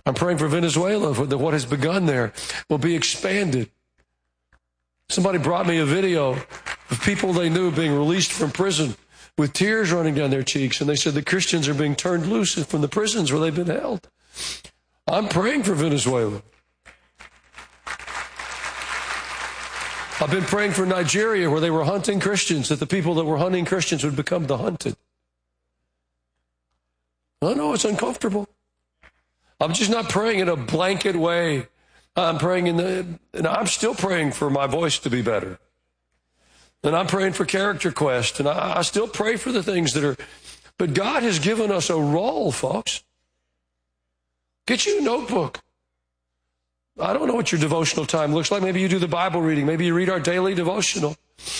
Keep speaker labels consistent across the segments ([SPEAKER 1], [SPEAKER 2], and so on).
[SPEAKER 1] I'm praying for Venezuela, that what has begun there will be expanded. Somebody brought me a video of people they knew being released from prison with tears running down their cheeks, and they said the Christians are being turned loose from the prisons where they've been held. I'm praying for Venezuela. I've been praying for Nigeria, where they were hunting Christians, that the people that were hunting Christians would become the hunted. I know it's uncomfortable. I'm just not praying in a blanket way. I'm praying and I'm still praying for my voice to be better. And I'm praying for Character Quest, and I still pray for the things that are, but God has given us a role, folks. Get you a notebook. I don't know what your devotional time looks like. Maybe you do the Bible reading. Maybe you read our daily devotional.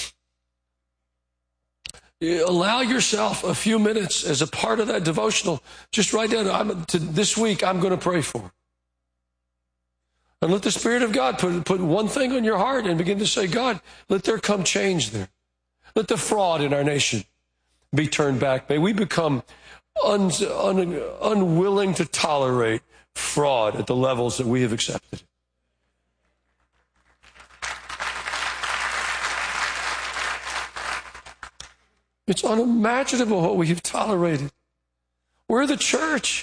[SPEAKER 1] You allow yourself a few minutes as a part of that devotional. Just write down, this week I'm going to pray for. And let the Spirit of God put one thing on your heart and begin to say, God, let there come change there. Let the fraud in our nation be turned back. May we become unwilling to tolerate fraud at the levels that we have accepted. It's unimaginable what we have tolerated. We're the church.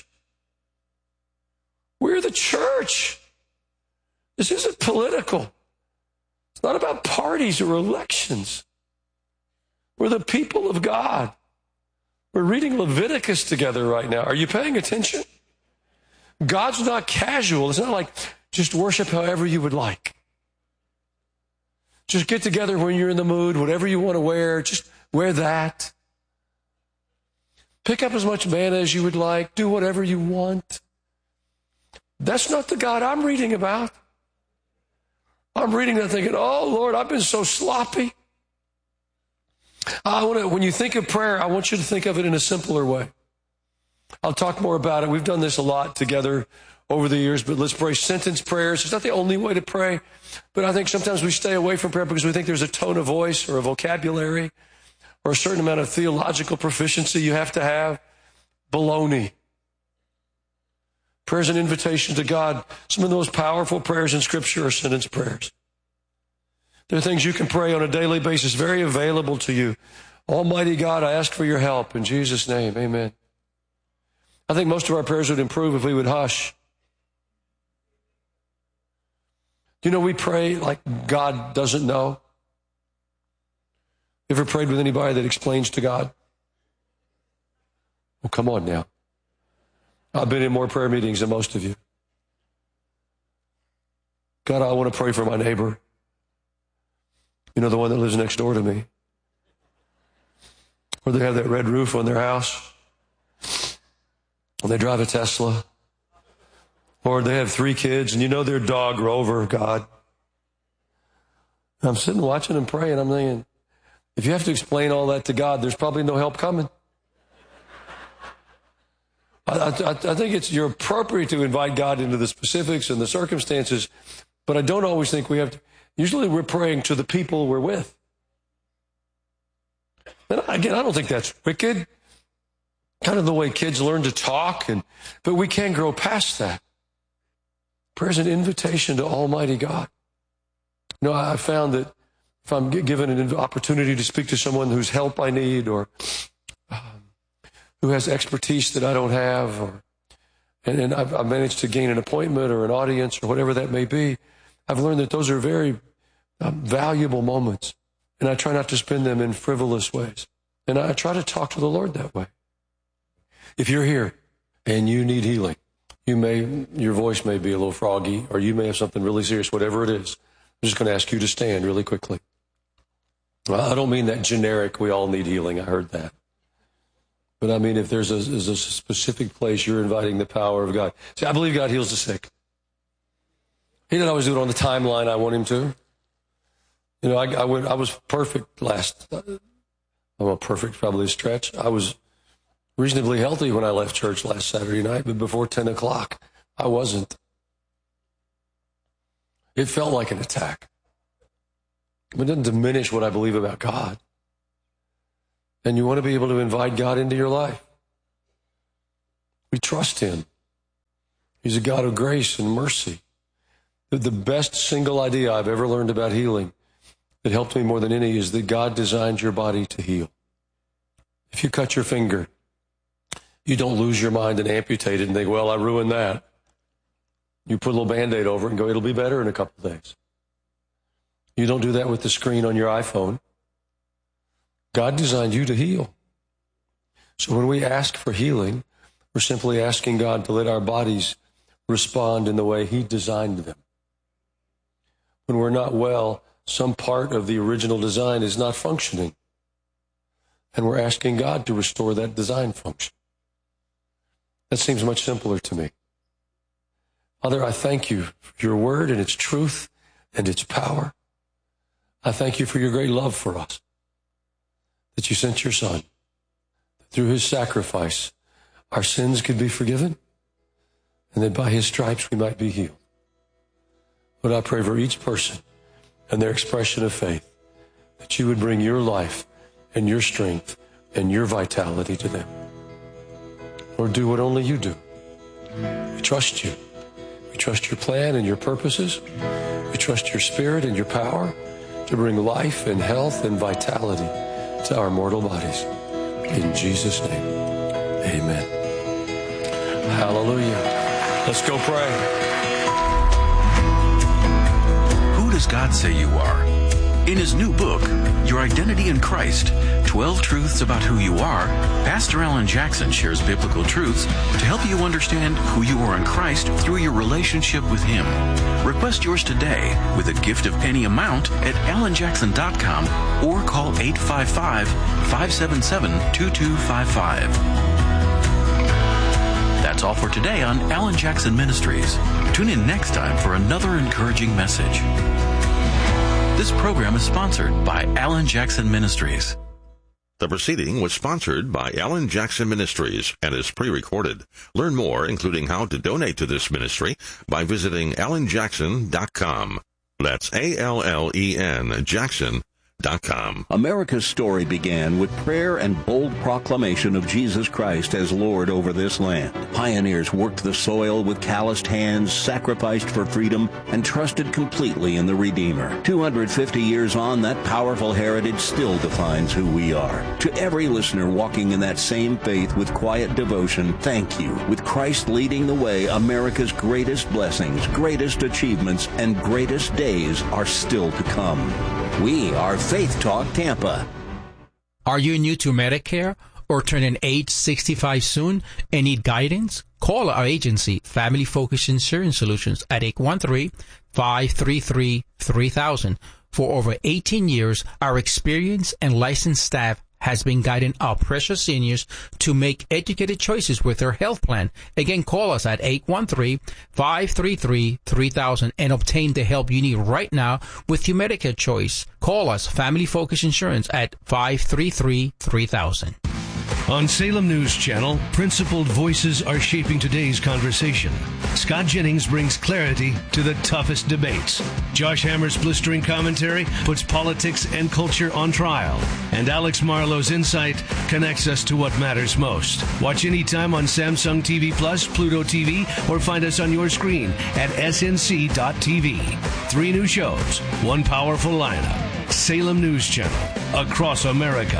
[SPEAKER 1] We're the church. This isn't political. It's not about parties or elections. We're the people of God. We're reading Leviticus together right now. Are you paying attention? God's not casual. It's not like just worship however you would like. Just get together when you're in the mood, whatever you want to wear, just wear that. Pick up as much manna as you would like. Do whatever you want. That's not the God I'm reading about. I'm reading that thinking, oh, Lord, I've been so sloppy. When you think of prayer, I want you to think of it in a simpler way. I'll talk more about it. We've done this a lot together over the years, but let's pray sentence prayers. It's not the only way to pray, but I think sometimes we stay away from prayer because we think there's a tone of voice or a vocabulary or a certain amount of theological proficiency you have to have. Baloney. Prayer is an invitation to God. Some of the most powerful prayers in Scripture are sentence prayers. There are things you can pray on a daily basis, very available to you. Almighty God, I ask for your help in Jesus' name. Amen. I think most of our prayers would improve if we would hush. Do you know we pray like God doesn't know? You ever prayed with anybody that explains to God? Oh, come on now. I've been in more prayer meetings than most of you. God, I want to pray for my neighbor. You know, the one that lives next door to me. Or they have that red roof on their house. Or they drive a Tesla. Or they have 3 kids and you know their dog Rover, God. And I'm sitting watching them pray and I'm thinking, if you have to explain all that to God, there's probably no help coming. I think you're appropriate to invite God into the specifics and the circumstances, but I don't always think we have to. Usually we're praying to the people we're with. And again, I don't think that's wicked. Kind of the way kids learn to talk, but we can grow past that. Prayer is an invitation to Almighty God. You know, I found that if I'm given an opportunity to speak to someone whose help I need or who has expertise that I don't have, and I've managed to gain an appointment or an audience or whatever that may be, I've learned that those are very valuable moments, and I try not to spend them in frivolous ways. And I try to talk to the Lord that way. If you're here and you need healing, your voice may be a little froggy, or you may have something really serious, whatever it is. I'm just going to ask you to stand really quickly. Well, I don't mean that generic, we all need healing. I heard that. But I mean, if there's a specific place you're inviting the power of God. See, I believe God heals the sick. He didn't always do it on the timeline I want him to. You know, I was perfect perfect, probably a stretch. I was reasonably healthy when I left church last Saturday night, but before 10 o'clock, I wasn't. It felt like an attack. But it doesn't diminish what I believe about God. And you want to be able to invite God into your life. We trust him. He's a God of grace and mercy. The best single idea I've ever learned about healing that helped me more than any is that God designed your body to heal. If you cut your finger, you don't lose your mind and amputate it and think, well, I ruined that. You put a little Band-Aid over it and go, it'll be better in a couple of days. You don't do that with the screen on your iPhone. God designed you to heal. So when we ask for healing, we're simply asking God to let our bodies respond in the way He designed them. When we're not well, some part of the original design is not functioning. And we're asking God to restore that design function. That seems much simpler to me. Father, I thank you for your word and its truth and its power. I thank you for your great love for us, that you sent your Son. Through his sacrifice, our sins could be forgiven, and that by his stripes we might be healed. Lord, I pray for each person and their expression of faith, that you would bring your life and your strength and your vitality to them. Lord, do what only you do. We trust you. We trust your plan and your purposes. We trust your spirit and your power to bring life and health and vitality to our mortal bodies. In Jesus' name, amen. Hallelujah. Let's go pray.
[SPEAKER 2] Who does God say you are? In his new book, Your Identity in Christ, 12 Truths About Who You Are, Pastor Alan Jackson shares biblical truths to help you understand who you are in Christ through your relationship with him. Request yours today with a gift of any amount at alanjackson.com or call 855-577-2255. That's all for today on Alan Jackson Ministries. Tune in next time for another encouraging message. This program is sponsored by Alan Jackson Ministries.
[SPEAKER 3] The proceeding was sponsored by Alan Jackson Ministries and is pre-recorded. Learn more, including how to donate to this ministry, by visiting alanjackson.com. That's ALLEN Jackson.com.
[SPEAKER 4] America's story began with prayer and bold proclamation of Jesus Christ as Lord over this land. Pioneers worked the soil with calloused hands, sacrificed for freedom, and trusted completely in the Redeemer. 250 years on, that powerful heritage still defines who we are. To every listener walking in that same faith with quiet devotion, thank you. With Christ leading the way, America's greatest blessings, greatest achievements, and greatest days are still to come. We are Faith Talk Tampa.
[SPEAKER 5] Are you new to Medicare or turning age 65 soon and need guidance? Call our agency, Family Focus Insurance Solutions, at 813-533-3000. For over 18 years, our experienced and licensed staff has been guiding our precious seniors to make educated choices with their health plan. Again, call us at 813-533-3000 and obtain the help you need right now with your Medicare choice. Call us, Family Focus Insurance, at 533-3000.
[SPEAKER 6] On Salem News Channel, principled voices are shaping today's conversation. Scott Jennings brings clarity to the toughest debates. Josh Hammer's blistering commentary puts politics and culture on trial. And Alex Marlowe's insight connects us to what matters most. Watch anytime on Samsung TV Plus, Pluto TV, or find us on your screen at snc.tv. 3 new shows, 1 powerful lineup. Salem News Channel, across America.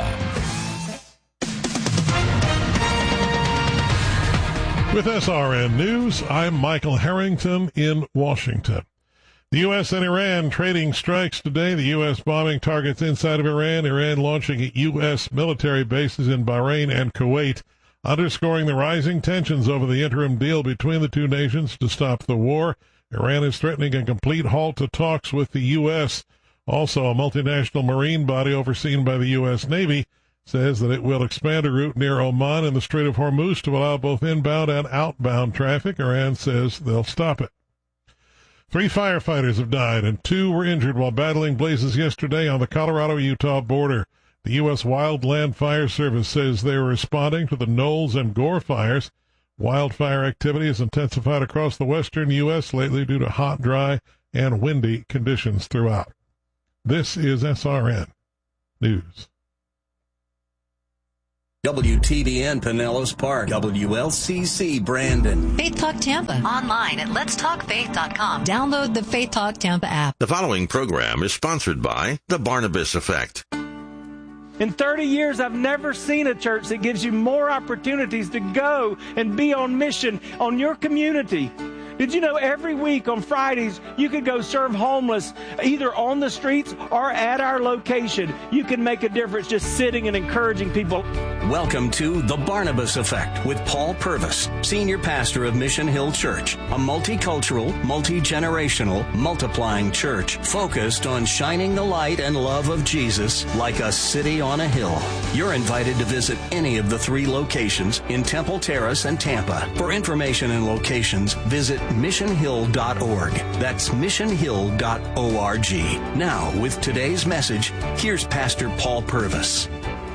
[SPEAKER 7] With SRN News, I'm Michael Harrington in Washington. The U.S. and Iran trading strikes today. The U.S. bombing targets inside of Iran, Iran launching at U.S. military bases in Bahrain and Kuwait, underscoring the rising tensions over the interim deal between the two nations to stop the war. Iran is threatening a complete halt to talks with the U.S. Also, a multinational marine body overseen by the U.S. Navy says that it will expand a route near Oman and the Strait of Hormuz to allow both inbound and outbound traffic. Iran says they'll stop it. 3 firefighters have died and 2 were injured while battling blazes yesterday on the Colorado-Utah border. The U.S. Wildland Fire Service says they were responding to the Knowles and Gore fires. Wildfire activity has intensified across the western U.S. lately due to hot, dry, and windy conditions throughout. This is SRN News.
[SPEAKER 4] WTBN Pinellas Park, WLCC Brandon.
[SPEAKER 8] Faith Talk Tampa. Online at letstalkfaith.com. Download the Faith Talk Tampa app.
[SPEAKER 3] The following program is sponsored by The Barnabas Effect.
[SPEAKER 9] In 30 years, I've never seen a church that gives you more opportunities to go and be on mission on your community. Did you know every week on Fridays, you could go serve homeless either on the streets or at our location? You can make a difference just sitting and encouraging people.
[SPEAKER 4] Welcome to The Barnabas Effect with Paul Purvis, Senior Pastor of Mission Hill Church, a multicultural, multi-generational, multiplying church focused on shining the light and love of Jesus like a city on a hill. You're invited to visit any of the 3 locations in Temple Terrace and Tampa. For information and locations, visit missionhill.org. That's missionhill.org. Now, with today's message, here's Pastor Paul Purvis.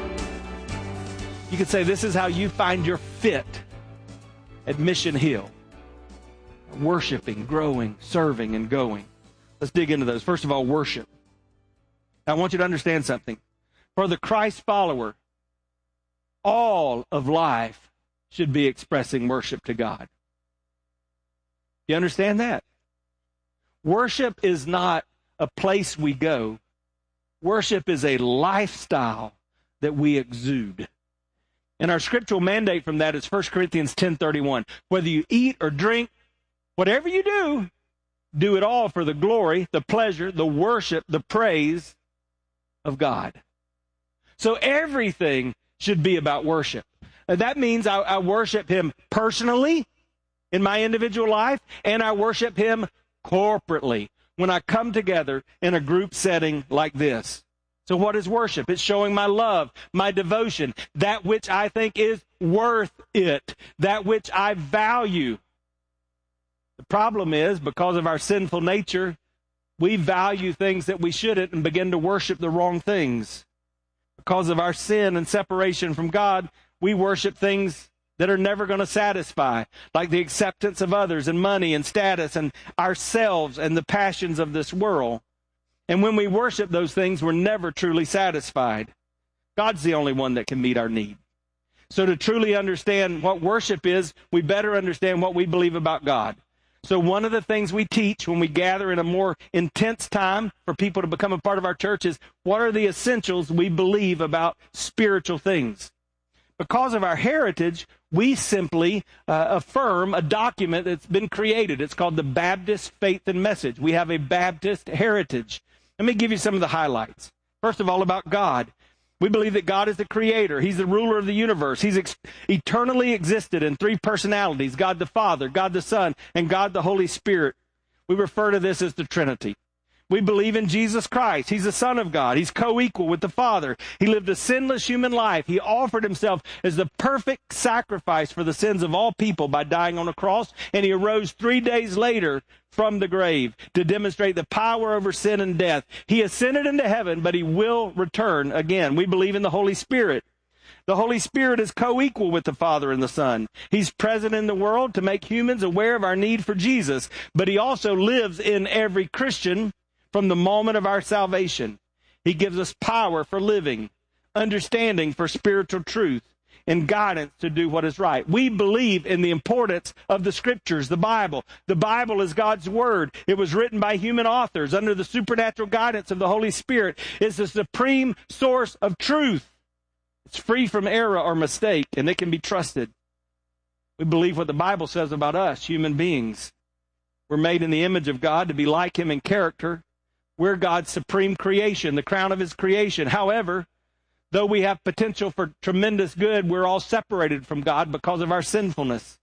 [SPEAKER 9] You could say this is how you find your fit at Mission Hill. Worshiping, growing, serving, and going. Let's dig into those. First of all, worship. Now, I want you to understand something. For the Christ follower, all of life should be expressing worship to God. You understand that? Worship is not a place we go. Worship is a lifestyle that we exude. And our scriptural mandate from that is 1 Corinthians 10:31. Whether you eat or drink, whatever you do it all for the glory, the pleasure, the worship, the praise of God. So everything should be about worship. And that means I worship Him personally in my individual life, and I worship Him corporately when I come together in a group setting like this. So what is worship? It's showing my love, my devotion, that which I think is worth it, that which I value. The problem is, because of our sinful nature, we value things that we shouldn't and begin to worship the wrong things. Because of our sin and separation from God, we worship things that are never going to satisfy, like the acceptance of others and money and status and ourselves and the passions of this world. And when we worship those things, we're never truly satisfied. God's the only one that can meet our need. So to truly understand what worship is, we better understand what we believe about God. So one of the things we teach when we gather in a more intense time for people to become a part of our church is, what are the essentials we believe about spiritual things? Because of our heritage, we simply affirm a document that's been created. It's called the Baptist Faith and Message. We have a Baptist heritage. Let me give you some of the highlights. First of all, about God. We believe that God is the creator. He's the ruler of the universe. He's eternally existed in 3 personalities, God the Father, God the Son, and God the Holy Spirit. We refer to this as the Trinity. We believe in Jesus Christ. He's the Son of God. He's co-equal with the Father. He lived a sinless human life. He offered himself as the perfect sacrifice for the sins of all people by dying on a cross, and he arose 3 days later from the grave to demonstrate the power over sin and death. He ascended into heaven, but he will return again. We believe in the Holy Spirit. The Holy Spirit is co-equal with the Father and the Son. He's present in the world to make humans aware of our need for Jesus, but he also lives in every Christian from the moment of our salvation. He gives us power for living, understanding for spiritual truth, and guidance to do what is right. We believe in the importance of the Scriptures, the Bible. The Bible is God's Word. It was written by human authors under the supernatural guidance of the Holy Spirit. It's the supreme source of truth. It's free from error or mistake, and it can be trusted. We believe what the Bible says about us, human beings. We're made in the image of God to be like Him in character. We're God's supreme creation, the crown of His creation. However, though we have potential for tremendous good, we're all separated from God because of our sinfulness.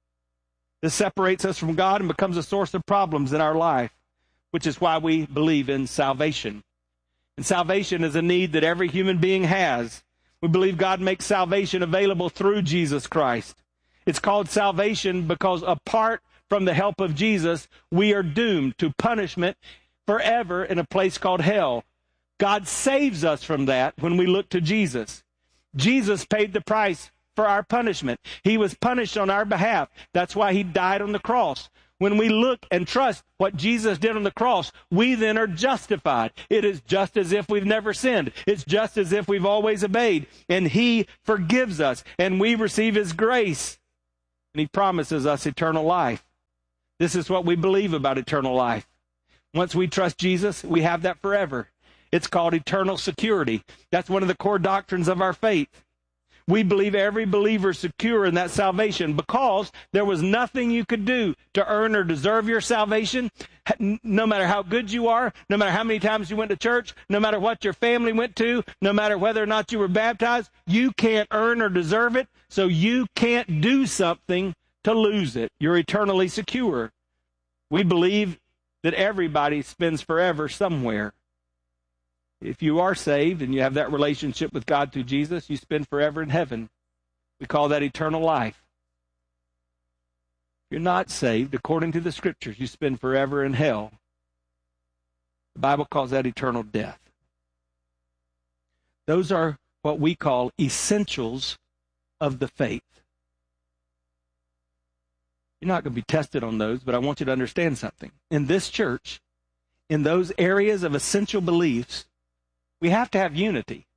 [SPEAKER 9] This separates us from God and becomes a source of problems in our life, which is why we believe in salvation. And salvation is a need that every human being has. We believe God makes salvation available through Jesus Christ. It's called salvation because apart from the help of Jesus, we are doomed to punishment forever in a place called hell. God saves us from that when we look to Jesus. Jesus paid the price for our punishment. He was punished on our behalf. That's why he died on the cross. When we look and trust what Jesus did on the cross, we then are justified. It is just as if we've never sinned. It's just as if we've always obeyed. And he forgives us, and we receive his grace. And he promises us eternal life. This is what we believe about eternal life. Once we trust Jesus, we have that forever. It's called eternal security. That's one of the core doctrines of our faith. We believe every believer is secure in that salvation because there was nothing you could do to earn or deserve your salvation. No matter how good you are, no matter how many times you went to church, no matter what your family went to, no matter whether or not you were baptized, you can't earn or deserve it, so you can't do something to lose it. You're eternally secure. We believe that everybody spends forever somewhere. If you are saved and you have that relationship with God through Jesus, you spend forever in heaven. We call that eternal life. If you're not saved, according to the Scriptures, you spend forever in hell. The Bible calls that eternal death. Those are what we call essentials of the faith. You're not going to be tested on those, but I want you to understand something. In this church, in those areas of essential beliefs, we have to have unity.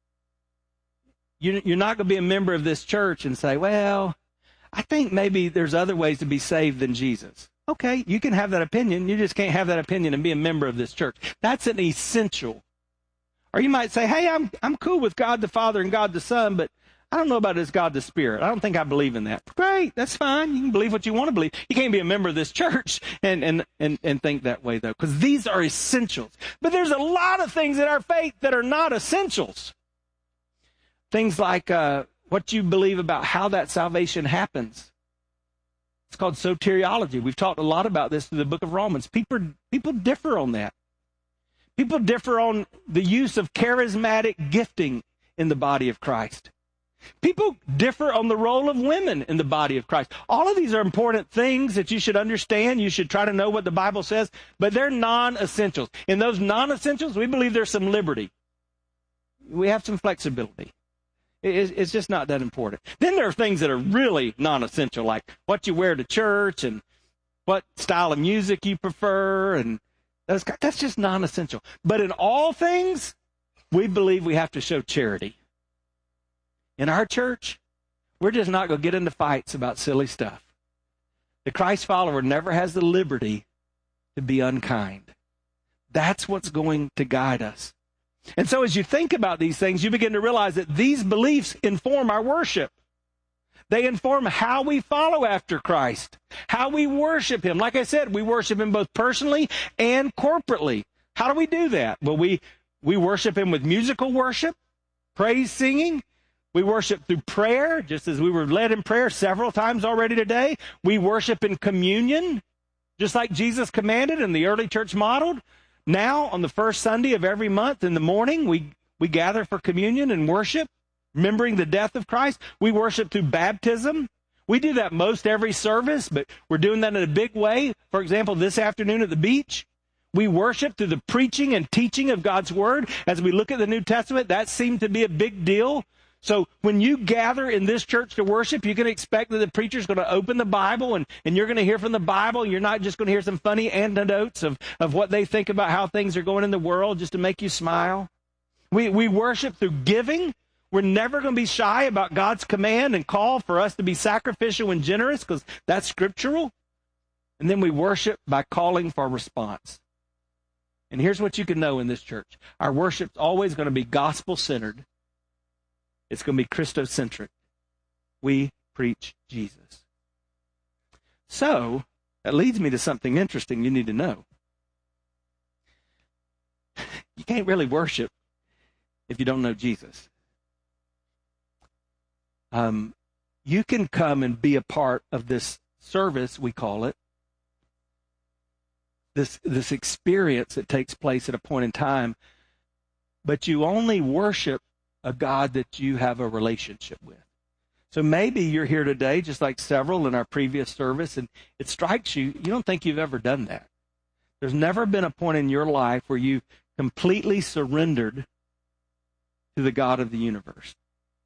[SPEAKER 9] You're not going to be a member of this church and say, well, I think maybe there's other ways to be saved than Jesus. Okay, you can have that opinion. You just can't have that opinion and be a member of this church. That's an essential. Or you might say, hey, I'm cool with God the Father and God the Son, but I don't know about this God the Spirit. I don't think I believe in that. Great, that's fine. You can believe what you want to believe. You can't be a member of this church and think that way, though, because these are essentials. But there's a lot of things in our faith that are not essentials. Things like what you believe about how that salvation happens. It's called soteriology. We've talked a lot about this through the book of Romans. People differ on that. People differ on the use of charismatic gifting in the body of Christ. People differ on the role of women in the body of Christ. All of these are important things that you should understand. You should try to know what the Bible says, but they're non-essentials. In those non-essentials, we believe there's some liberty. We have some flexibility. It's just not that important. Then there are things that are really non-essential, like what you wear to church and what style of music you prefer, and that's just non-essential. But in all things, we believe we have to show charity. In our church, we're just not going to get into fights about silly stuff. The Christ follower never has the liberty to be unkind. That's what's going to guide us. And so as you think about these things, you begin to realize that these beliefs inform our worship. They inform how we follow after Christ, how we worship him. Like I said, we worship him both personally and corporately. How do we do that? Well, we worship him with musical worship, praise singing. We worship through prayer, just as we were led in prayer several times already today. We worship in communion, just like Jesus commanded and the early church modeled. Now, on the first Sunday of every month in the morning, we gather for communion and worship, remembering the death of Christ. We worship through baptism. We do that most every service, but we're doing that in a big way. For example, this afternoon at the beach, we worship through the preaching and teaching of God's Word. As we look at the New Testament, that seemed to be a big deal. So when you gather in this church to worship, you can expect that the preacher's going to open the Bible and you're going to hear from the Bible. You're not just going to hear some funny anecdotes of what they think about how things are going in the world just to make you smile. We worship through giving. We're never going to be shy about God's command and call for us to be sacrificial and generous because that's scriptural. And then we worship by calling for a response. And here's what you can know in this church. Our worship's always going to be gospel-centered. It's going to be Christocentric. We preach Jesus. So, that leads me to something interesting you need to know. You can't really worship if you don't know Jesus. You can come and be a part of this service, we call it, this experience that takes place at a point in time, but you only worship a God that you have a relationship with. So maybe you're here today, just like several in our previous service, and it strikes you, you don't think you've ever done that. There's never been a point in your life where you completely surrendered to the God of the universe.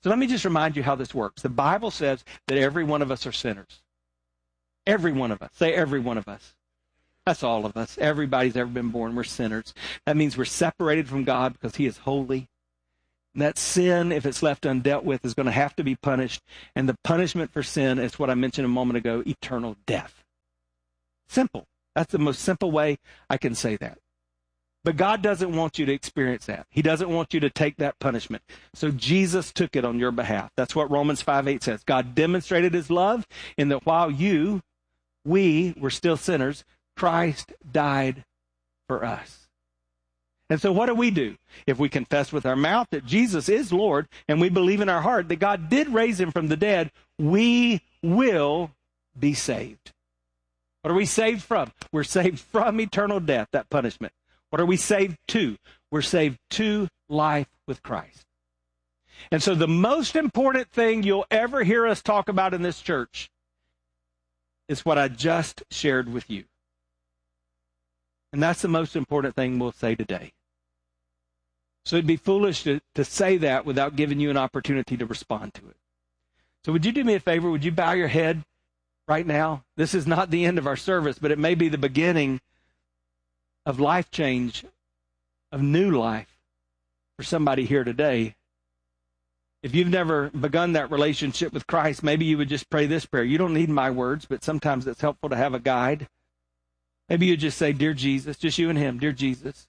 [SPEAKER 9] So let me just remind you how this works. The Bible says that every one of us are sinners. Every one of us. Say every one of us. That's all of us. Everybody's ever been born. We're sinners. That means we're separated from God because he is holy. And that sin, if it's left undealt with, is going to have to be punished. And the punishment for sin is what I mentioned a moment ago, eternal death. Simple. That's the most simple way I can say that. But God doesn't want you to experience that. He doesn't want you to take that punishment. So Jesus took it on your behalf. That's what Romans 5:8 says. God demonstrated his love in that while we were still sinners, Christ died for us. And so what do? If we confess with our mouth that Jesus is Lord and we believe in our heart that God did raise him from the dead, we will be saved. What are we saved from? We're saved from eternal death, that punishment. What are we saved to? We're saved to life with Christ. And so the most important thing you'll ever hear us talk about in this church is what I just shared with you. And that's the most important thing we'll say today. So it'd be foolish to say that without giving you an opportunity to respond to it. So would you do me a favor? Would you bow your head right now? This is not the end of our service, but it may be the beginning of life change, of new life for somebody here today. If you've never begun that relationship with Christ, maybe you would just pray this prayer. You don't need my words, but sometimes it's helpful to have a guide. Maybe you just say, Dear Jesus, just you and him, Dear Jesus,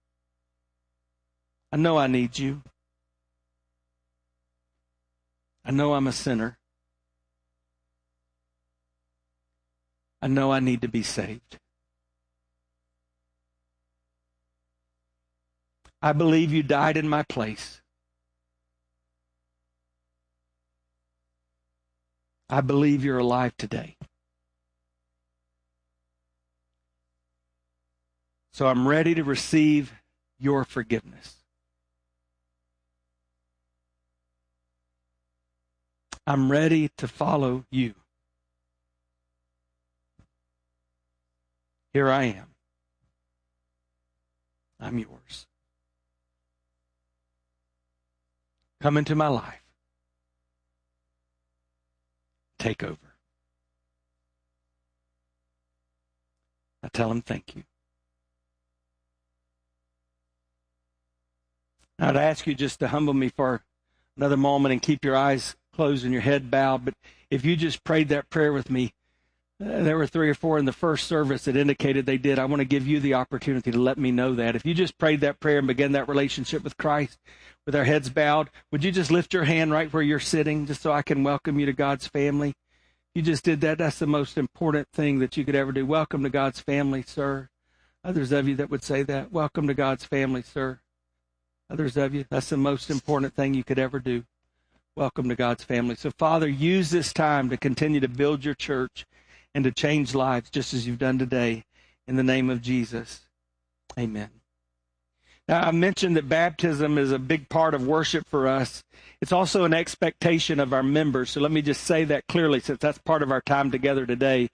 [SPEAKER 9] I know I need you. I know I'm a sinner. I know I need to be saved. I believe you died in my place. I believe you're alive today. So I'm ready to receive your forgiveness. I'm ready to follow you. Here I am. I'm yours. Come into my life. Take over. I tell him thank you. I'd ask you just to humble me for another moment and keep your eyes closed and your head bowed. But if you just prayed that prayer with me, there were 3 or 4 in the first service that indicated they did. I want to give you the opportunity to let me know that. If you just prayed that prayer and began that relationship with Christ with our heads bowed, would you just lift your hand right where you're sitting just so I can welcome you to God's family? You just did that. That's the most important thing that you could ever do. Welcome to God's family, sir. Others of you that would say that. Welcome to God's family, sir. Others of you, that's the most important thing you could ever do. Welcome to God's family. So, Father, use this time to continue to build your church and to change lives just as you've done today. In the name of Jesus, amen. Now, I mentioned that baptism is a big part of worship for us. It's also an expectation of our members. So let me just say that clearly, since that's part of our time together today.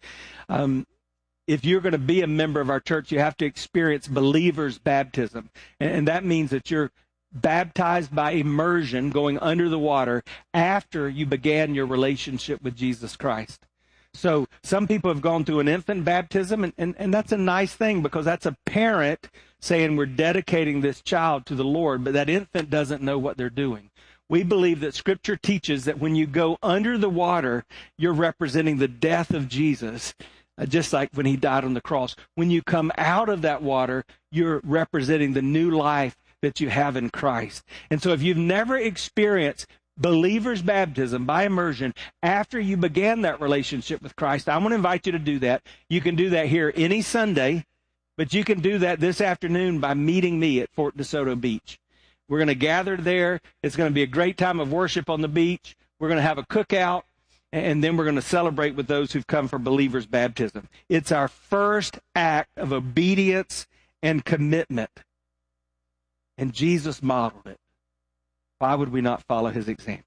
[SPEAKER 9] If you're going to be a member of our church, you have to experience believer's baptism. And that means that you're baptized by immersion, going under the water, after you began your relationship with Jesus Christ. So some people have gone through an infant baptism, and that's a nice thing because that's a parent saying we're dedicating this child to the Lord, but that infant doesn't know what they're doing. We believe that Scripture teaches that when you go under the water, you're representing the death of Jesus, just like when he died on the cross. When you come out of that water, you're representing the new life that you have in Christ. And so if you've never experienced believer's baptism by immersion after you began that relationship with Christ, I want to invite you to do that. You can do that here any Sunday, but you can do that this afternoon by meeting me at Fort DeSoto Beach. We're going to gather there. It's going to be a great time of worship on the beach. We're going to have a cookout, and then we're going to celebrate with those who've come for believer's baptism. It's our first act of obedience and commitment. And Jesus modeled it. Why would we not follow his example?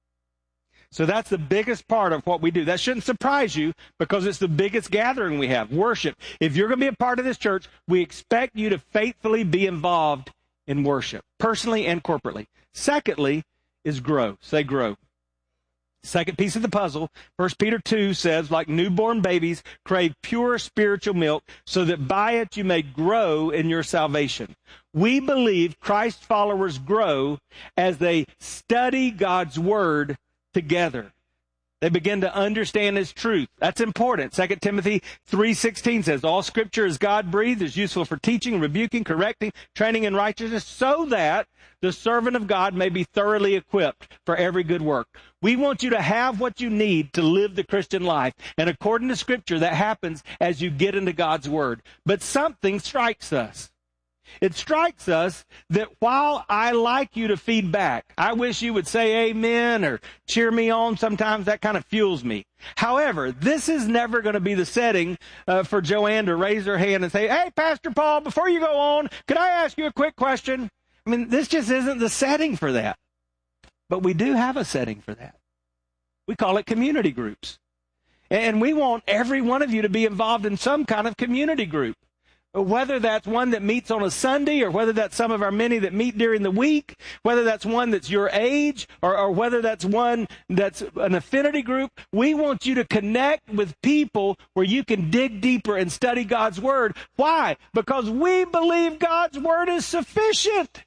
[SPEAKER 9] So that's the biggest part of what we do. That shouldn't surprise you because it's the biggest gathering we have, worship. If you're going to be a part of this church, we expect you to faithfully be involved in worship, personally and corporately. Secondly, is grow. Say grow. Second piece of the puzzle, 1 Peter 2 says, like newborn babies, crave pure spiritual milk so that by it you may grow in your salvation. We believe Christ followers grow as they study God's word together. They begin to understand His truth. That's important. 2 Timothy 3:16 says, all Scripture is God-breathed, is useful for teaching, rebuking, correcting, training in righteousness, so that the servant of God may be thoroughly equipped for every good work. We want you to have what you need to live the Christian life. And according to Scripture, that happens as you get into God's Word. But something strikes us. It strikes us that while I like you to feed back, I wish you would say amen or cheer me on. Sometimes that kind of fuels me. However, this is never going to be the setting for Joanne to raise her hand and say, hey, Pastor Paul, before you go on, could I ask you a quick question? I mean, this just isn't the setting for that. But we do have a setting for that. We call it community groups. And we want every one of you to be involved in some kind of community group. Whether that's one that meets on a Sunday or whether that's some of our many that meet during the week, whether that's one that's your age or whether that's one that's an affinity group, we want you to connect with people where you can dig deeper and study God's Word. Why? Because we believe God's Word is sufficient.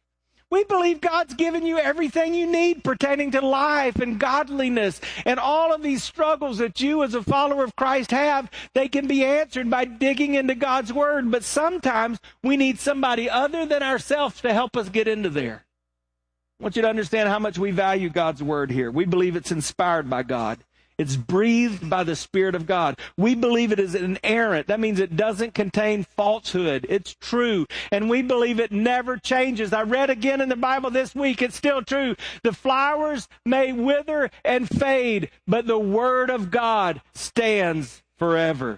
[SPEAKER 9] We believe God's given you everything you need pertaining to life and godliness. And all of these struggles that you as a follower of Christ have, they can be answered by digging into God's Word. But sometimes we need somebody other than ourselves to help us get into there. I want you to understand how much we value God's Word here. We believe it's inspired by God. It's breathed by the Spirit of God. We believe it is inerrant. That means it doesn't contain falsehood. It's true. And we believe it never changes. I read again in the Bible this week. It's still true. The flowers may wither and fade, but the Word of God stands forever.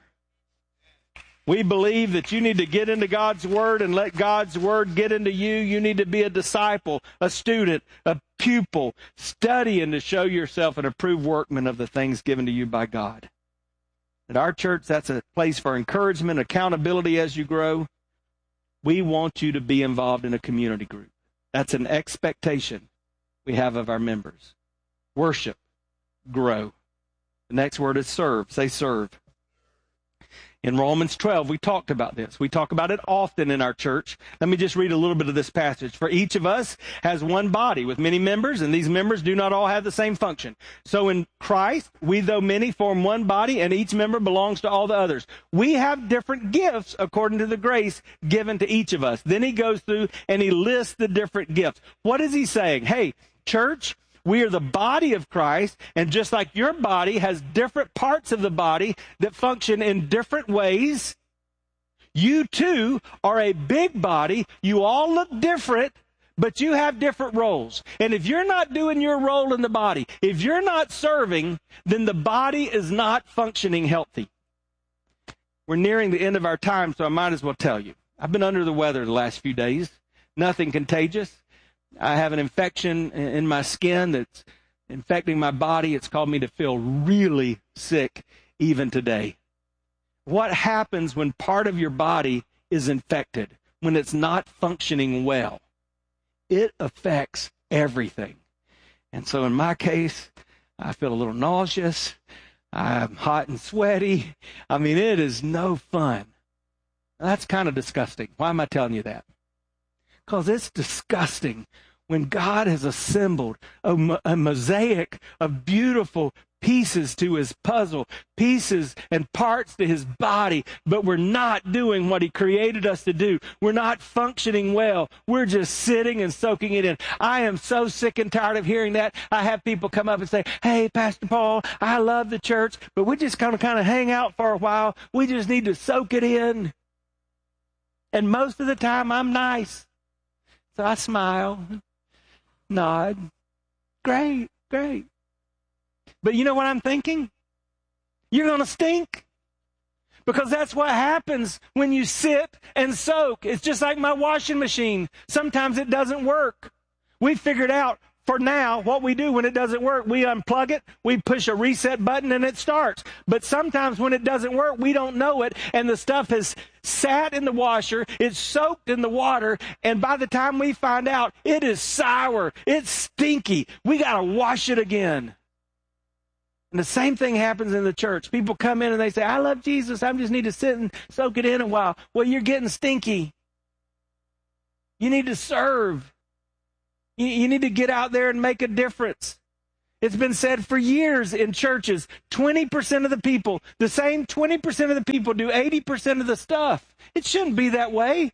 [SPEAKER 9] We believe that you need to get into God's Word and let God's Word get into you. You need to be a disciple, a student, a pupil, studying to show yourself an approved workman of the things given to you by God. At our church, that's a place for encouragement, accountability as you grow. We want you to be involved in a community group. That's an expectation we have of our members. Worship, grow. The next word is serve. Say serve. In Romans 12, we talked about this. We talk about it often in our church. Let me just read a little bit of this passage. For each of us has one body with many members, and these members do not all have the same function. So in Christ, we, though many, form one body, and each member belongs to all the others. We have different gifts according to the grace given to each of us. Then he goes through and he lists the different gifts. What is he saying? Hey, church, we are the body of Christ, and just like your body has different parts of the body that function in different ways, you too are a big body. You all look different, but you have different roles. And if you're not doing your role in the body, if you're not serving, then the body is not functioning healthy. We're nearing the end of our time, so I might as well tell you. I've been under the weather the last few days. Nothing contagious. I have an infection in my skin that's infecting my body. It's caused me to feel really sick even today. What happens when part of your body is infected, when it's not functioning well? It affects everything. And so in my case, I feel a little nauseous. I'm hot and sweaty. I mean, it is no fun. That's kind of disgusting. Why am I telling you that? Because it's disgusting when God has assembled a mosaic of beautiful pieces to his puzzle, pieces and parts to his body, but we're not doing what he created us to do. We're not functioning well. We're just sitting and soaking it in. I am so sick and tired of hearing that. I have people come up and say, hey, Pastor Paul, I love the church, but we just kind of hang out for a while. We just need to soak it in. And most of the time, I'm nice. So I smile, nod. Great, great. But you know what I'm thinking? You're going to stink. Because that's what happens when you sit and soak. It's just like my washing machine. Sometimes it doesn't work. We figured out for now, what we do when it doesn't work, we unplug it, we push a reset button, and it starts. But sometimes when it doesn't work, we don't know it, and the stuff has sat in the washer, it's soaked in the water, and by the time we find out, it is sour, it's stinky. We got to wash it again. And the same thing happens in the church. People come in and they say, I love Jesus, I just need to sit and soak it in a while. Well, you're getting stinky. You need to serve. You need to get out there and make a difference. It's been said for years in churches, 20% of the people, the same 20% of the people do 80% of the stuff. It shouldn't be that way.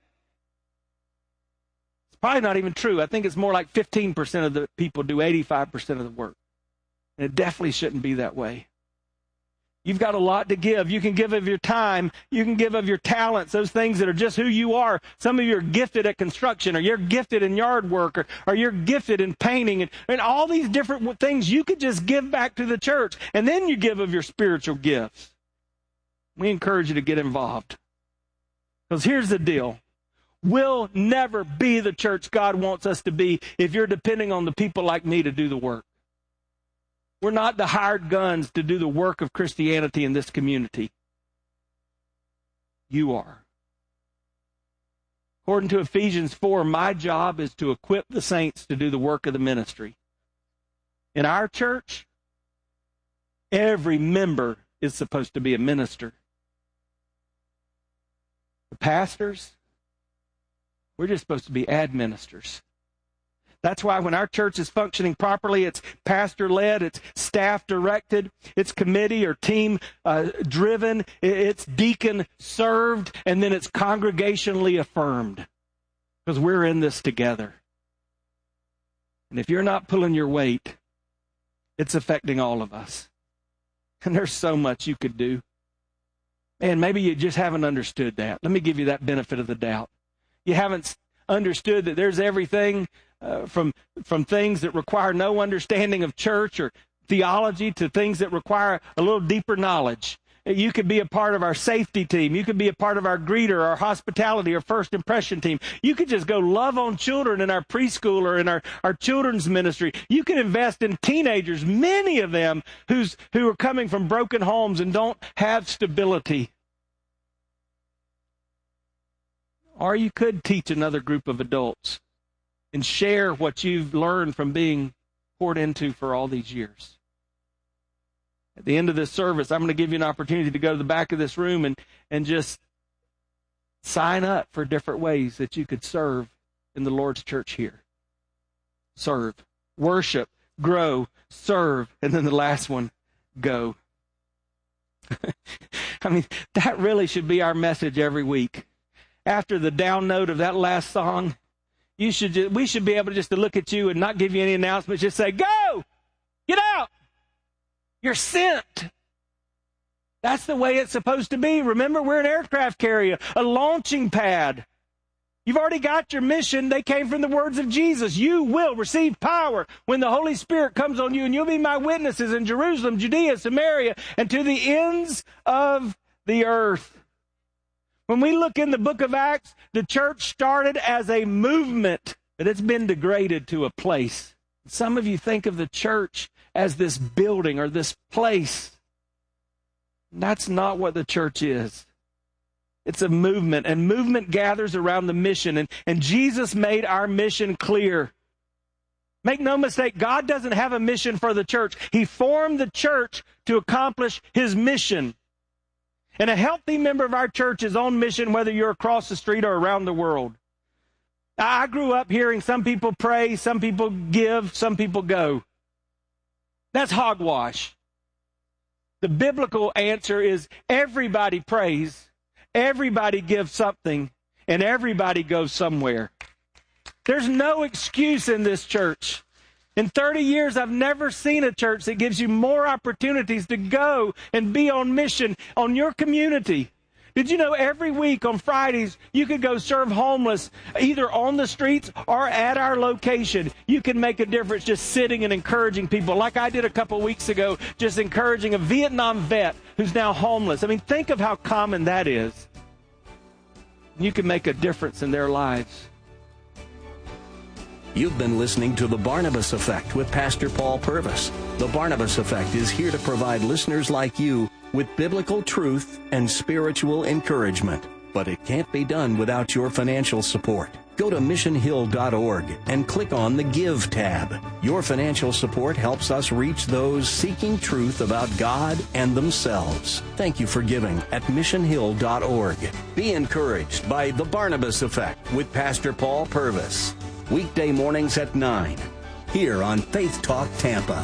[SPEAKER 9] It's probably not even true. I think it's more like 15% of the people do 85% of the work. And it definitely shouldn't be that way. You've got a lot to give. You can give of your time. You can give of your talents, those things that are just who you are. Some of you are gifted at construction, or you're gifted in yard work, or you're gifted in painting, and all these different things you could just give back to the church. And then you give of your spiritual gifts. We encourage you to get involved. Because here's the deal. We'll never be the church God wants us to be if you're depending on the people like me to do the work. We're not the hired guns to do the work of Christianity in this community. You are. According to Ephesians 4, my job is to equip the saints to do the work of the ministry. In our church, every member is supposed to be a minister. The pastors, we're just supposed to be administrators. That's why when our church is functioning properly, it's pastor-led, it's staff-directed, it's committee or team-driven, it's deacon-served, and then it's congregationally affirmed. Because we're in this together. And if you're not pulling your weight, it's affecting all of us. And there's so much you could do. And maybe you just haven't understood that. Let me give you that benefit of the doubt. You haven't understood that there's everything from things that require no understanding of church or theology to things that require a little deeper knowledge. You could be a part of our safety team. You could be a part of our greeter, our hospitality, or first impression team. You could just go love on children in our preschool or in our children's ministry. You can invest in teenagers, many of them who are coming from broken homes and don't have stability. Or you could teach another group of adults and share what you've learned from being poured into for all these years. At the end of this service, I'm going to give you an opportunity to go to the back of this room and just sign up for different ways that you could serve in the Lord's church here. Serve, worship, grow, serve, and then the last one, go. I mean, that really should be our message every week. After the down note of that last song, we should be able just to look at you and not give you any announcements. Just say, go! Get out! You're sent. That's the way it's supposed to be. Remember, we're an aircraft carrier, a launching pad. You've already got your mission. They came from the words of Jesus. You will receive power when the Holy Spirit comes on you, and you'll be my witnesses in Jerusalem, Judea, Samaria, and to the ends of the earth. When we look in the book of Acts, the church started as a movement, but it's been degraded to a place. Some of you think of the church as this building or this place. That's not what the church is. It's a movement, and movement gathers around the mission, and Jesus made our mission clear. Make no mistake, God doesn't have a mission for the church. He formed the church to accomplish His mission. And a healthy member of our church is on mission whether you're across the street or around the world. I grew up hearing some people pray, some people give, some people go. That's hogwash. The biblical answer is everybody prays, everybody gives something, and everybody goes somewhere. There's no excuse in this church. In 30 years, I've never seen a church that gives you more opportunities to go and be on mission on your community. Did you know every week on Fridays, you could go serve homeless either on the streets or at our location? You can make a difference just sitting and encouraging people, like I did a couple weeks ago, just encouraging a Vietnam vet who's now homeless. I mean, think of how common that is. You can make a difference in their lives.
[SPEAKER 4] You've been listening to The Barnabas Effect with Pastor Paul Purvis. The Barnabas Effect is here to provide listeners like you with biblical truth and spiritual encouragement. But it can't be done without your financial support. Go to missionhill.org and click on the Give tab. Your financial support helps us reach those seeking truth about God and themselves. Thank you for giving at missionhill.org. Be encouraged by The Barnabas Effect with Pastor Paul Purvis. Weekday mornings at 9, here on Faith Talk Tampa.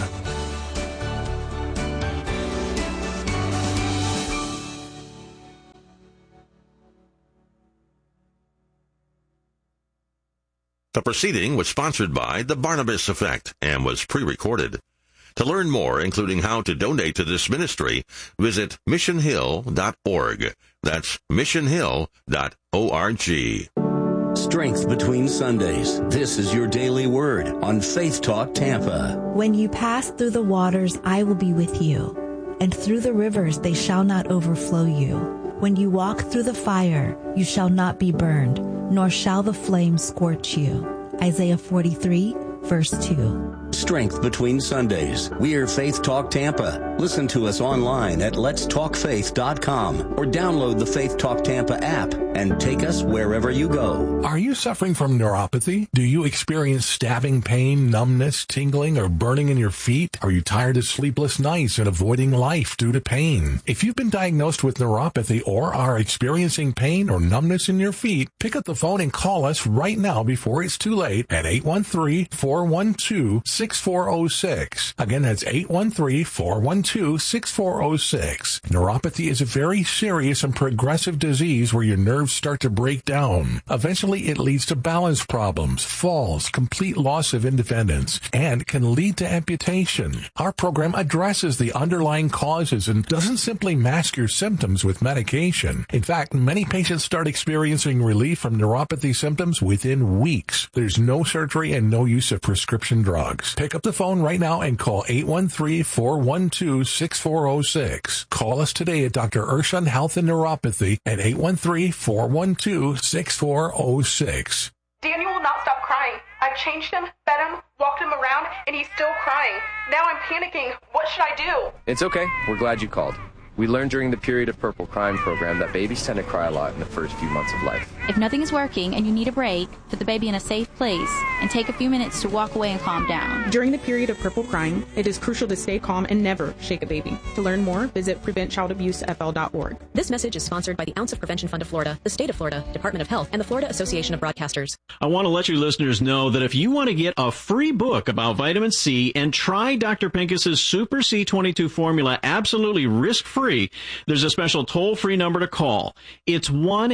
[SPEAKER 3] The proceeding was sponsored by The Barnabas Effect and was pre-recorded. To learn more, including how to donate to this ministry, visit missionhill.org. That's missionhill.org.
[SPEAKER 4] Strength between Sundays. This is your daily word on Faith Talk Tampa.
[SPEAKER 10] When you pass through the waters, I will be with you, and through the rivers they shall not overflow you. When you walk through the fire, you shall not be burned, nor shall the flame scorch you. Isaiah 43, verse 2.
[SPEAKER 4] Strength between Sundays. We're Faith Talk Tampa. Listen to us online at letstalkfaith.com or download the Faith Talk Tampa app and take us wherever you go.
[SPEAKER 11] Are you suffering from neuropathy? Do you experience stabbing pain, numbness, tingling, or burning in your feet? Are you tired of sleepless nights and avoiding life due to pain? If you've been diagnosed with neuropathy or are experiencing pain or numbness in your feet, pick up the phone and call us right now before it's too late at 813-412-6406. Again, that's 813-412-6406. Neuropathy is a very serious and progressive disease where your nerves start to break down. Eventually, it leads to balance problems, falls, complete loss of independence, and can lead to amputation. Our program addresses the underlying causes and doesn't simply mask your symptoms with medication. In fact, many patients start experiencing relief from neuropathy symptoms within weeks. There's no surgery and no use of prescription drugs. Pick up the phone right now and call 813-412-6406. Call us today at Dr. Urshan Health and Neuropathy at 813-412-6406.
[SPEAKER 12] Daniel will not stop crying. I've changed him, fed him, walked him around, and he's still crying. Now I'm panicking. What should I do?
[SPEAKER 13] It's okay. We're glad you called. We learned during the Period of Purple Crying program that babies tend to cry a lot in the first few months of life.
[SPEAKER 14] If nothing is working and you need a break, put the baby in a safe place and take a few minutes to walk away and calm down.
[SPEAKER 15] During the period of purple crying, it is crucial to stay calm and never shake a baby. To learn more, visit PreventChildAbuseFL.org.
[SPEAKER 16] This message is sponsored by the Ounce of Prevention Fund of Florida, the State of Florida, Department of Health, and the Florida Association of Broadcasters.
[SPEAKER 17] I want to let your listeners know that if you want to get a free book about vitamin C and try Dr. Pincus's Super C22 formula absolutely risk-free, there's a special toll-free number to call. It's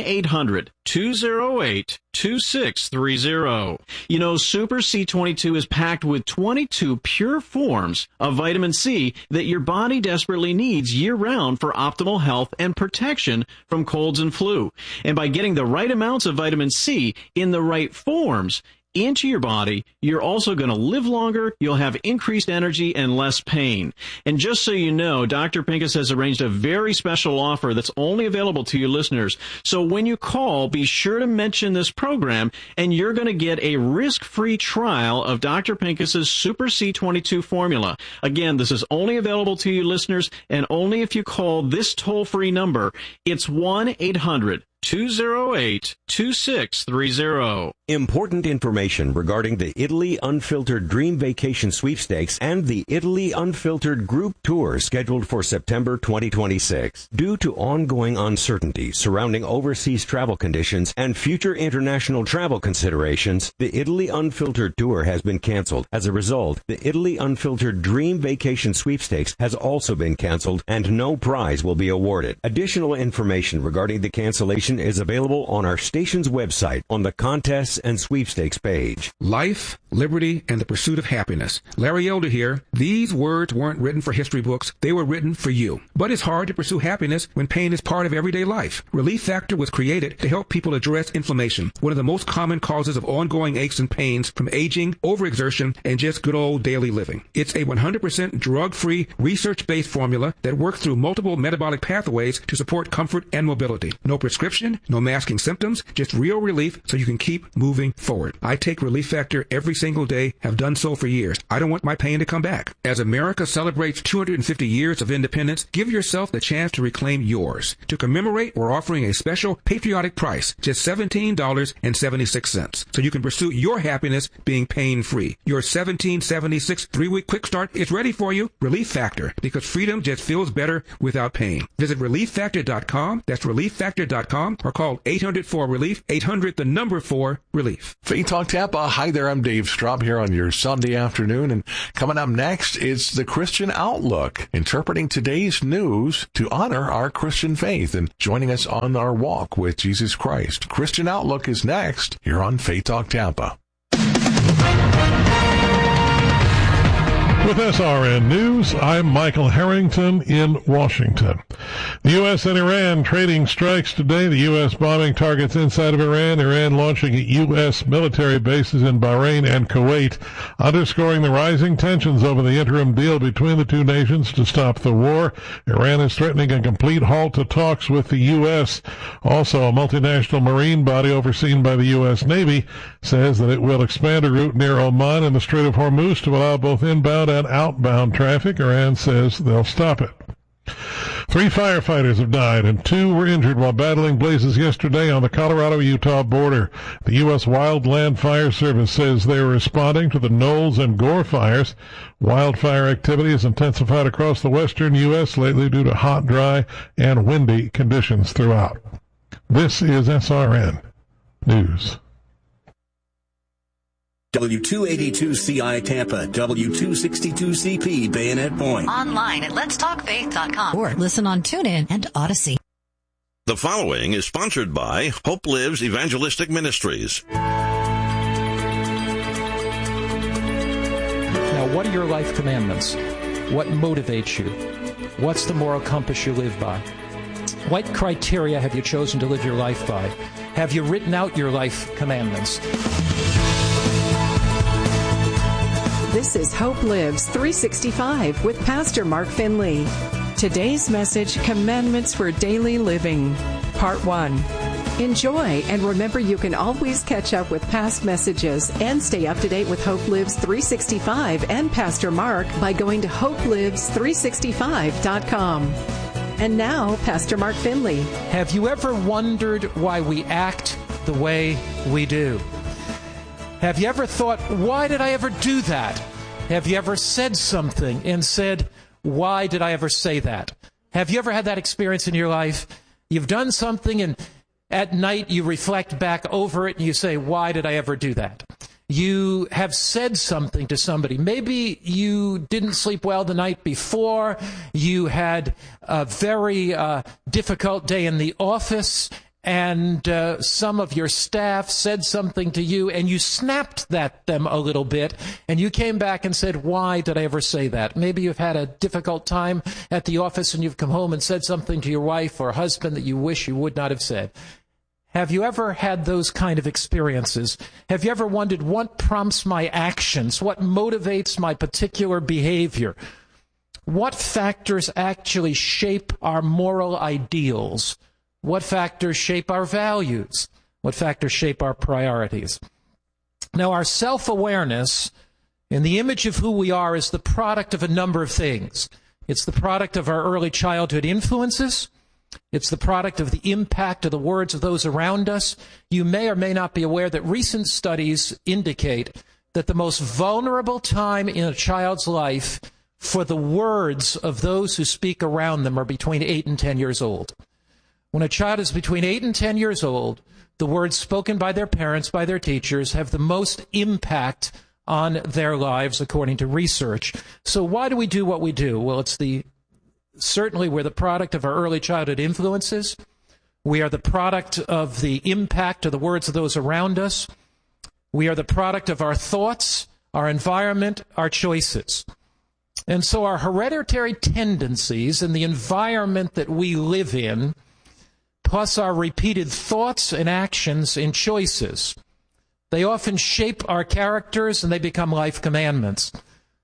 [SPEAKER 17] 1-800-208-2630. You know, Super C22 is packed with 22 pure forms of vitamin C that your body desperately needs year-round for optimal health and protection from colds and flu. And by getting the right amounts of vitamin C in the right forms into your body, you're also going to live longer, you'll have increased energy and less pain. And just so you know, Dr. Pincus has arranged a very special offer that's only available to your listeners. So when you call, be sure to mention this program, and you're going to get a risk-free trial of Dr. Pincus's Super C22 formula. Again, this is only available to you listeners, and only if you call this toll-free number. It's 1-800-208-2630.
[SPEAKER 18] Important information regarding the Italy Unfiltered Dream Vacation Sweepstakes and the Italy Unfiltered Group Tour scheduled for September 2026. Due to ongoing uncertainty surrounding overseas travel conditions and future international travel considerations, the Italy Unfiltered Tour has been canceled. As a result, the Italy Unfiltered Dream Vacation Sweepstakes has also been canceled and no prize will be awarded. Additional information regarding the cancellation is available on our station's website on the Contests and Sweepstakes page.
[SPEAKER 19] Life, liberty, and the pursuit of happiness. Larry Elder here. These words weren't written for history books. They were written for you. But it's hard to pursue happiness when pain is part of everyday life. Relief Factor was created to help people address inflammation, one of the most common causes of ongoing aches and pains from aging, overexertion, and just good old daily living. It's a 100% drug-free, research-based formula that works through multiple metabolic pathways to support comfort and mobility. No prescription, no masking symptoms, just real relief so you can keep moving forward. I take Relief Factor every single day, have done so for years. I don't want my pain to come back. As America celebrates 250 years of independence, give yourself the chance to reclaim yours. To commemorate, we're offering a special patriotic price, just $17.76, so you can pursue your happiness being pain-free. Your $17.76 3-week quick start is ready for you. Relief Factor, because freedom just feels better without pain. Visit ReliefFactor.com. That's ReliefFactor.com, or call 800-4-RELIEF, 800-4-RELIEF.
[SPEAKER 11] Faith Talk Tampa. Hi there, I'm Dave Straub here on your Sunday afternoon, and coming up next is the Christian Outlook, interpreting today's news to honor our Christian faith and joining us on our walk with Jesus Christ. Christian Outlook is next here on Faith Talk Tampa.
[SPEAKER 7] With SRN News, I'm Michael Harrington in Washington. The U.S. and Iran trading strikes today. The U.S. bombing targets inside of Iran, Iran launching at U.S. military bases in Bahrain and Kuwait, underscoring the rising tensions over the interim deal between the two nations to stop the war. Iran is threatening a complete halt to talks with the U.S. Also, a multinational marine body overseen by the U.S. Navy says that it will expand a route near Oman and the Strait of Hormuz to allow both inbound and outbound traffic. Iran says they'll stop it. 3 firefighters have died and 2 were injured while battling blazes yesterday on the Colorado-Utah border. The U.S. Wildland Fire Service says they were responding to the Knowles and Gore fires. Wildfire activity has intensified across the western U.S. lately due to hot, dry, and windy conditions throughout. This is SRN News.
[SPEAKER 4] W282CI Tampa, W262CP Bayonet Point.
[SPEAKER 8] Online at letstalkfaith.com or listen on TuneIn and Odyssey.
[SPEAKER 3] The following is sponsored by Hope Lives Evangelistic Ministries.
[SPEAKER 20] Now, what are your life commandments? What motivates you? What's the moral compass you live by? What criteria have you chosen to live your life by? Have you written out your life commandments?
[SPEAKER 21] This is Hope Lives 365 with Pastor Mark Finley. Today's message, Commandments for Daily Living, Part 1. Enjoy, and remember you can always catch up with past messages and stay up to date with Hope Lives 365 and Pastor Mark by going to hopelives365.com. And now, Pastor Mark Finley.
[SPEAKER 20] Have you ever wondered why we act the way we do? Have you ever thought, why did I ever do that? Have you ever said something and said, why did I ever say that? Have you ever had that experience in your life? You've done something and at night you reflect back over it and you say, why did I ever do that? You have said something to somebody. Maybe you didn't sleep well the night before. You had a very difficult day in the office, and some of your staff said something to you, and you snapped at them a little bit, and you came back and said, why did I ever say that? Maybe you've had a difficult time at the office, and you've come home and said something to your wife or husband that you wish you would not have said. Have you ever had those kind of experiences? Have you ever wondered what prompts my actions? What motivates my particular behavior? What factors actually shape our moral ideals? What factors shape our values? What factors shape our priorities? Now, our self-awareness and the image of who we are is the product of a number of things. It's the product of our early childhood influences. It's the product of the impact of the words of those around us. You may or may not be aware that recent studies indicate that the most vulnerable time in a child's life for the words of those who speak around them are between 8 and 10 years old. When a child is between 8 and 10 years old, the words spoken by their parents, by their teachers, have the most impact on their lives, according to research. So why do we do what we do? Well, certainly we're the product of our early childhood influences. We are the product of the impact of the words of those around us. We are the product of our thoughts, our environment, our choices. And so our hereditary tendencies and the environment that we live in, plus our repeated thoughts and actions and choices, they often shape our characters and they become life commandments.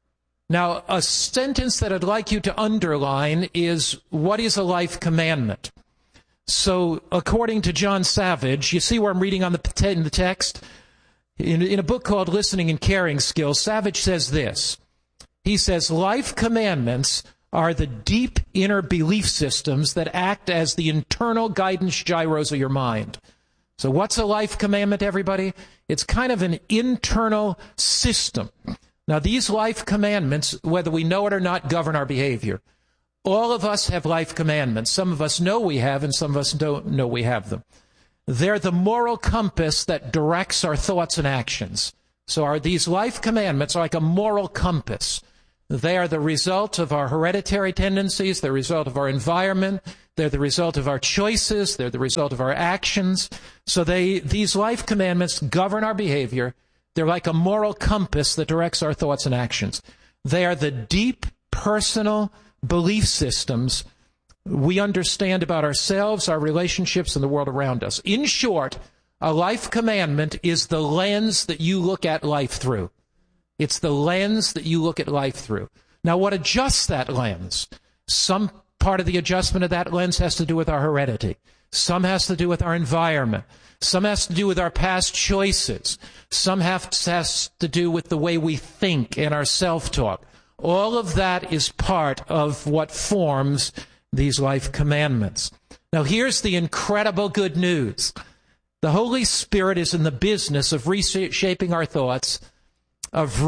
[SPEAKER 20] Now, a sentence that I'd like you to underline is, what is a life commandment? So, according to John Savage, you see where I'm reading in the text? In a book called Listening and Caring Skills, Savage says this. He says, life commandments are the deep inner belief systems that act as the internal guidance gyros of your mind. So what's a life commandment, everybody? It's kind of an internal system. Now, these life commandments, whether we know it or not, govern our behavior. All of us have life commandments. Some of us know we have, and some of us don't know we have them. They're the moral compass that directs our thoughts and actions. So these life commandments are like a moral compass. They are the result of our hereditary tendencies. They're the result of our environment. They're the result of our choices. They're the result of our actions. So these life commandments govern our behavior. They're like a moral compass that directs our thoughts and actions. They are the deep personal belief systems we understand about ourselves, our relationships, and the world around us. In short, a life commandment is the lens that you look at life through. It's the lens that you look at life through. Now, what adjusts that lens? Some part of the adjustment of that lens has to do with our heredity. Some has to do with our environment. Some has to do with our past choices. Some has to do with the way we think and our self-talk. All of that is part of what forms these life commandments. Now, here's the incredible good news. The Holy Spirit is in the business of reshaping our thoughts, of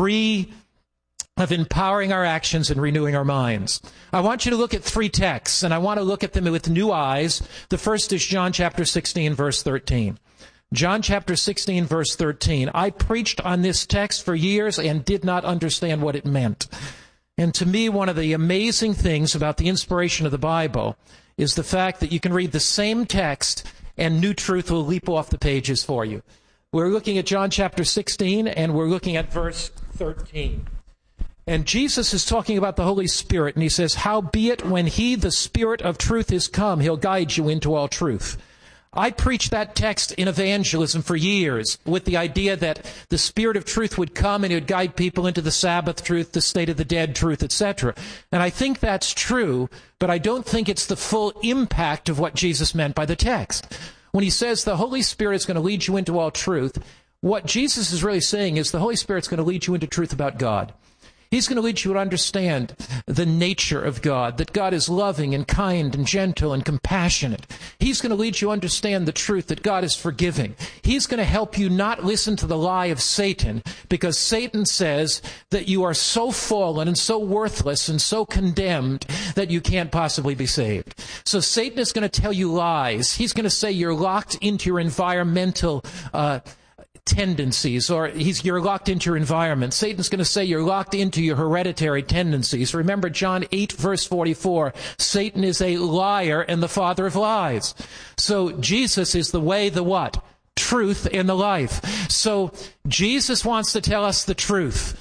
[SPEAKER 20] empowering our actions and renewing our minds. I want you to look at 3 texts, and I want to look at them with new eyes. The first is John chapter 16, verse 13. John chapter 16, verse 13. I preached on this text for years and did not understand what it meant. And to me, one of the amazing things about the inspiration of the Bible is the fact that you can read the same text and new truth will leap off the pages for you. We're looking at John chapter 16, and we're looking at verse 13. And Jesus is talking about the Holy Spirit, and he says, howbeit when he, the Spirit of truth, is come, he'll guide you into all truth. I preached that text in evangelism for years with the idea that the Spirit of truth would come and it would guide people into the Sabbath truth, the state of the dead truth, etc. And I think that's true, but I don't think it's the full impact of what Jesus meant by the text. When he says the Holy Spirit is going to lead you into all truth, what Jesus is really saying is the Holy Spirit is going to lead you into truth about God. He's going to lead you to understand the nature of God, that God is loving and kind and gentle and compassionate. He's going to lead you to understand the truth that God is forgiving. He's going to help you not listen to the lie of Satan, because Satan says that you are so fallen and so worthless and so condemned that you can't possibly be saved. So Satan is going to tell you lies. He's going to say you're locked into your environmental tendencies, or you're locked into your environment. Satan's going to say you're locked into your hereditary tendencies. Remember John 8, verse 44, Satan is a liar and the father of lies. So Jesus is the way, the what? Truth, and the life. So Jesus wants to tell us the truth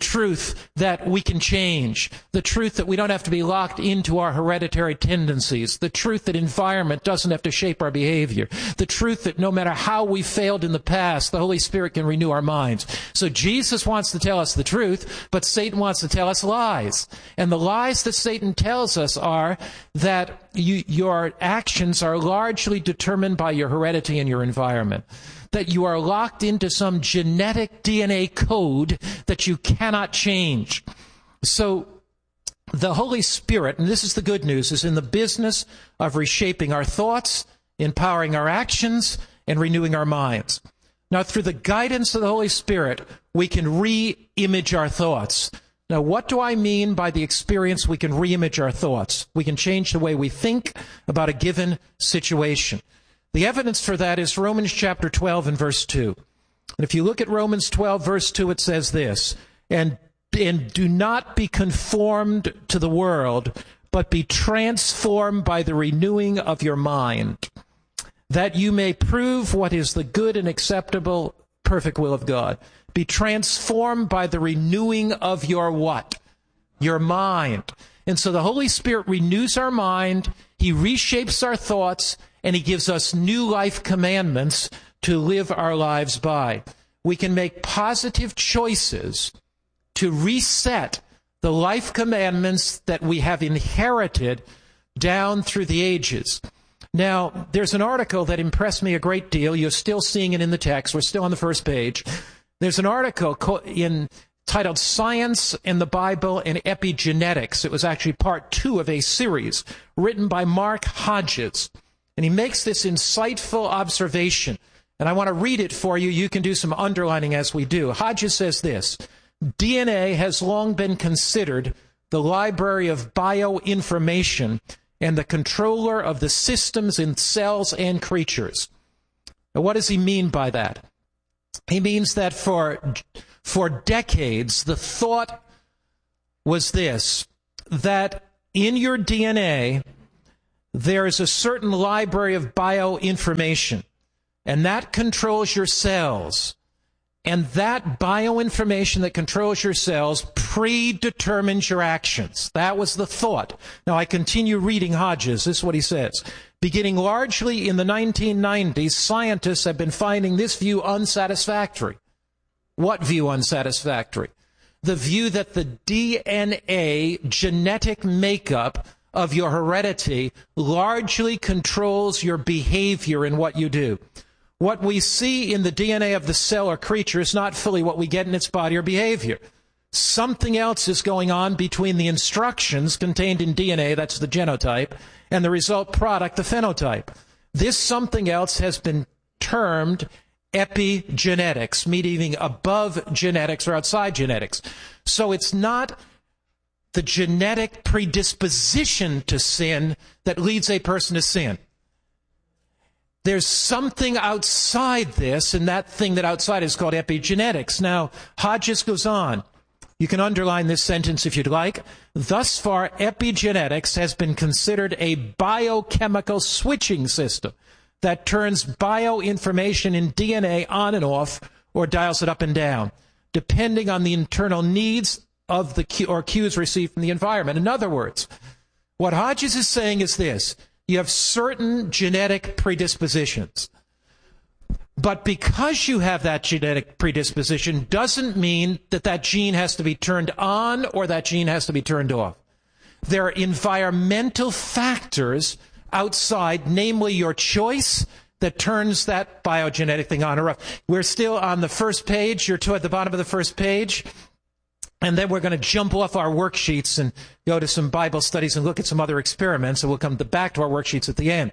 [SPEAKER 20] that we can change, the truth that we don't have to be locked into our hereditary tendencies, the truth that environment doesn't have to shape our behavior, the truth that no matter how we failed in the past, the Holy Spirit can renew our minds. So Jesus wants to tell us the truth, but Satan wants to tell us lies. And the lies that Satan tells us are that your actions are largely determined by your heredity and your environment, that you are locked into some genetic DNA code that you cannot change. So the Holy Spirit, and this is the good news, is in the business of reshaping our thoughts, empowering our actions, and renewing our minds. Now, through the guidance of the Holy Spirit, we can re-image our thoughts. Now, what do I mean by the experience we can re-image our thoughts? We can change the way we think about a given situation. The evidence for that is Romans chapter 12 and verse 2. And if you look at Romans 12, verse 2, it says this, and do not be conformed to the world, but be transformed by the renewing of your mind, that you may prove what is the good and acceptable, perfect will of God. Be transformed by the renewing of your what? Your mind. And so the Holy Spirit renews our mind, He reshapes our thoughts, and He gives us new life commandments to live our lives by. We can make positive choices to reset the life commandments that we have inherited down through the ages. Now, there's an article that impressed me a great deal. You're still seeing it in the text. We're still on the first page. There's an article titled Science in the Bible and Epigenetics. It was actually part 2 of a series written by Mark Hodges. And he makes this insightful observation. And I want to read it for you. You can do some underlining as we do. Hodges says this: DNA has long been considered the library of bioinformation and the controller of the systems in cells and creatures. Now, what does he mean by that? He means that for decades, the thought was this, that in your DNA, there is a certain library of bioinformation, and that controls your cells. And that bioinformation that controls your cells predetermines your actions. That was the thought. Now, I continue reading Hodges. This is what he says. Beginning largely in the 1990s, scientists have been finding this view unsatisfactory. What view unsatisfactory? The view that the DNA genetic makeup of your heredity largely controls your behavior and what you do. What we see in the DNA of the cell or creature is not fully what we get in its body or behavior. Something else is going on between the instructions contained in DNA, that's the genotype, and the result product, the phenotype. This something else has been termed epigenetics, meaning above genetics or outside genetics. So it's not the genetic predisposition to sin that leads a person to sin. There's something outside this, and that thing that outside is called epigenetics. Now, Hodges goes on. You can underline this sentence if you'd like. Thus far, epigenetics has been considered a biochemical switching system that turns bioinformation in DNA on and off, or dials it up and down, depending on the internal needs of the cues received from the environment. In other words, what Hodges is saying is this: you have certain genetic predispositions. But because you have that genetic predisposition doesn't mean that that gene has to be turned on or that gene has to be turned off. There are environmental factors outside, namely your choice, that turns that biogenetic thing on or off. We're still on the first page. You're at the bottom of the first page. And then we're going to jump off our worksheets and go to some Bible studies and look at some other experiments, and we'll come back to our worksheets at the end.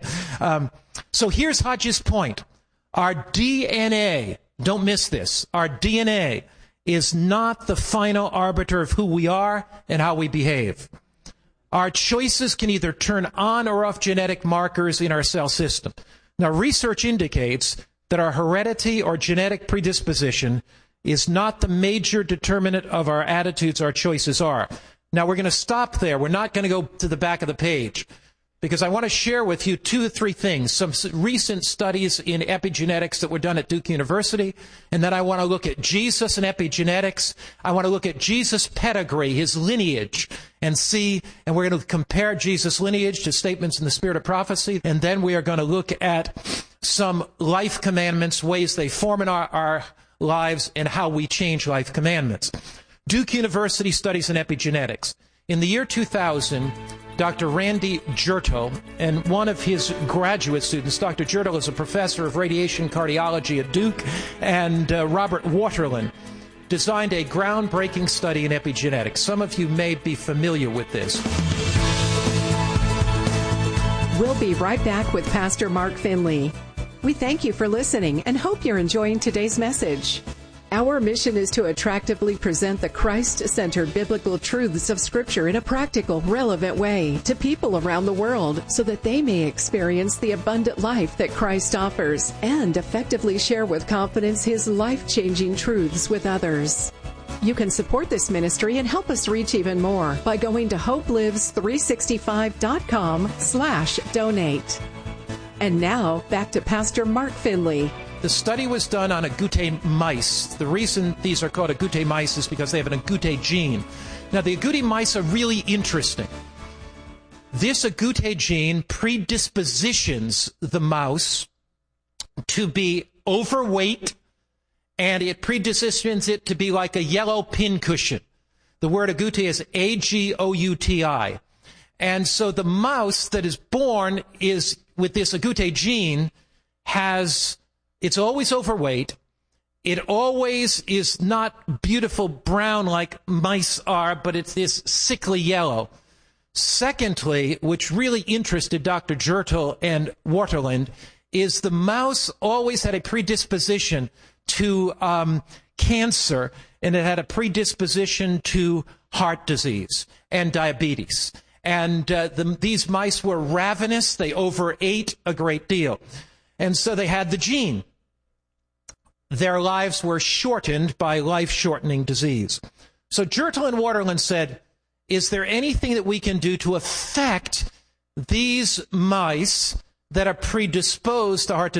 [SPEAKER 20] So here's Hodges' point. Our DNA, don't miss this, our DNA is not the final arbiter of who we are and how we behave. Our choices can either turn on or off genetic markers in our cell system. Now, research indicates that our heredity or genetic predisposition is not the major determinant of our attitudes, our choices are. Now, we're going to stop there. We're not going to go to the back of the page, because I want to share with you 2 or 3 things, some recent studies in epigenetics that were done at Duke University, and then I want to look at Jesus and epigenetics. I want to look at Jesus' pedigree, his lineage, and we're going to compare Jesus' lineage to statements in the Spirit of Prophecy, and then we are going to look at some life commandments, ways they form in our lives, and how we change life commandments. Duke University studies in epigenetics. In the year 2000, Dr. Randy Jertel and one of his graduate students, Dr. Jertel is a professor of radiation cardiology at Duke, and Robert Waterland, designed a groundbreaking study in epigenetics. Some of you may be familiar with this.
[SPEAKER 21] We'll be right back with Pastor Mark Finley. We thank you for listening and hope you're enjoying today's message. Our mission is to attractively present the Christ-centered biblical truths of Scripture in a practical, relevant way to people around the world so that they may experience the abundant life that Christ offers and effectively share with confidence His life-changing truths with others. You can support this ministry and help us reach even more by going to hopelives365.com/donate. And now, back to Pastor Mark Finley.
[SPEAKER 20] The study was done on agouti mice. The reason these are called agouti mice is because they have an agouti gene. Now, the agouti mice are really interesting. This agouti gene predispositions the mouse to be overweight, and it predispositions it to be like a yellow pincushion. The word agouti is A-G-O-U-T-I. And so the mouse that is born is with this agouti gene it's always overweight, It always is not beautiful brown like mice are, but it's this sickly yellow. Secondly, which really interested Dr. Jertel and Waterland, is the mouse always had a predisposition to cancer, and it had a predisposition to heart disease and diabetes. And these mice were ravenous. They overate a great deal. And so they had the gene. Their lives were shortened by life-shortening disease. So Jertel and Waterland said, is there anything that we can do to affect these mice that are predisposed to heart disease?